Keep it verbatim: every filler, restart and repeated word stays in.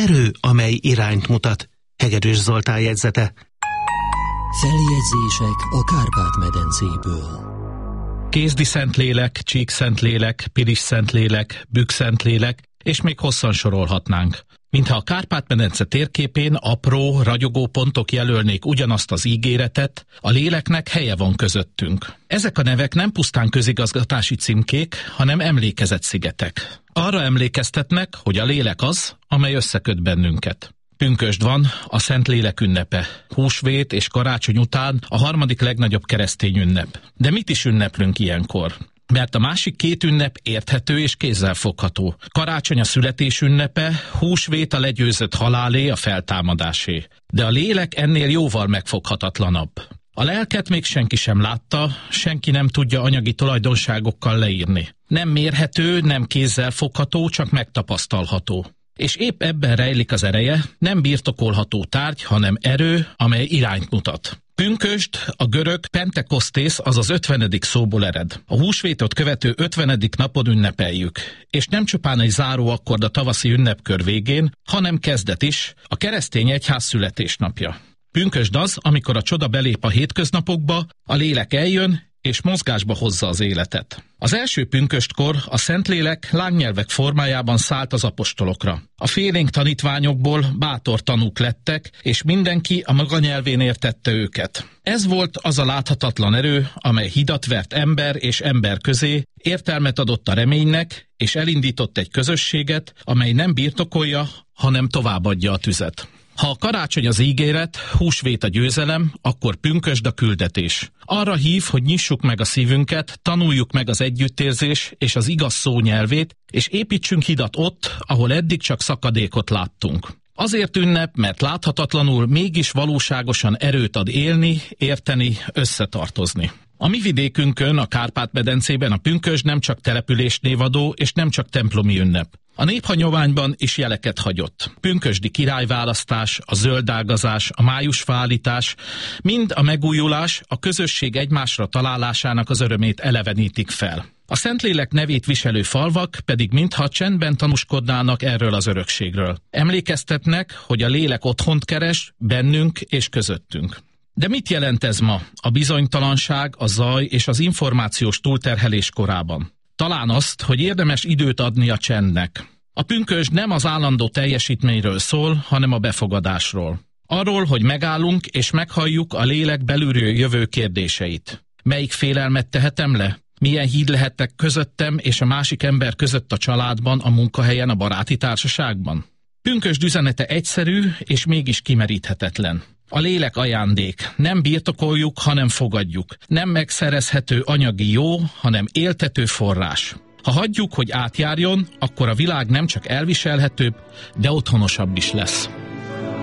erő, amely irányt mutat. Hegedűs Zoltán jegyzete. Feljegyzések a Kárpát-medencéből. Kézdi Szentlélek, Csíkszentlélek, Pilis Szentlélek, Bükk Szentlélek, és még hosszan sorolhatnánk. Mintha a Kárpát-medence térképén apró, ragyogó pontok jelölnék ugyanazt az ígéretet, a léleknek helye van közöttünk. Ezek a nevek nem pusztán közigazgatási címkék, hanem emlékezetszigetek. Arra emlékeztetnek, hogy a lélek az, amely összeköt bennünket. Pünkösd van, a Szentlélek ünnepe. Húsvét és karácsony után a harmadik legnagyobb keresztény ünnep. De mit is ünneplünk ilyenkor? Mert a másik két ünnep érthető és kézzelfogható. Karácsony a születés ünnepe, húsvét a legyőzött halálé, a feltámadásé. De a lélek ennél jóval megfoghatatlanabb. A lelket még senki sem látta, senki nem tudja anyagi tulajdonságokkal leírni. Nem mérhető, nem kézzelfogható, csak megtapasztalható. És épp ebben rejlik az ereje, nem birtokolható tárgy, hanem erő, amely irányt mutat. Pünkösd, a görög Pentekosztész, azaz ötvenedik szóból ered. A húsvétot követő ötvenedik napon ünnepeljük. És nem csupán egy záróakkord a tavaszi ünnepkör végén, hanem kezdet is, a keresztény egyház születésnapja. Pünkösd az, amikor a csoda belép a hétköznapokba, a lélek eljön, és mozgásba hozza az életet. Az első pünköstkor a Szentlélek lángnyelvek formájában szállt az apostolokra. A félénk tanítványokból bátor tanúk lettek, és mindenki a maga nyelvén értette őket. Ez volt az a láthatatlan erő, amely hidat vert ember és ember közé, értelmet adott a reménynek, és elindított egy közösséget, amely nem birtokolja, hanem továbbadja a tüzet. Ha a karácsony az ígéret, húsvét a győzelem, akkor pünkösd a küldetés. Arra hív, hogy nyissuk meg a szívünket, tanuljuk meg az együttérzés és az igaz szó nyelvét, és építsünk hidat ott, ahol eddig csak szakadékot láttunk. Azért ünnep, mert láthatatlanul mégis valóságosan erőt ad élni, érteni, összetartozni. A mi vidékünkön, a Kárpát-medencében a pünkösd nem csak településnévadó és nem csak templomi ünnep. A néphagyományban is jeleket hagyott. Pünkösdi királyválasztás, a zöldágazás, a májusfaállítás, mind a megújulás, a közösség egymásra találásának az örömét elevenítik fel. A Szentlélek nevét viselő falvak pedig mintha csendben tanúskodnának erről az örökségről. Emlékeztetnek, hogy a lélek otthont keres bennünk és közöttünk. De mit jelent ez ma, a bizonytalanság, a zaj és az információs túlterhelés korában? Talán azt, hogy érdemes időt adni a csendnek. A pünkösd nem az állandó teljesítményről szól, hanem a befogadásról. Arról, hogy megállunk és meghalljuk a lélek belülről jövő kérdéseit. Melyik félelmet tehetem le? Milyen híd lehettek közöttem és a másik ember között a családban, a munkahelyen, a baráti társaságban? Pünkösd üzenete egyszerű és mégis kimeríthetetlen. A lélek ajándék. Nem birtokoljuk, hanem fogadjuk. Nem megszerezhető anyagi jó, hanem éltető forrás. Ha hagyjuk, hogy átjárjon, akkor a világ nem csak elviselhetőbb, de otthonosabb is lesz.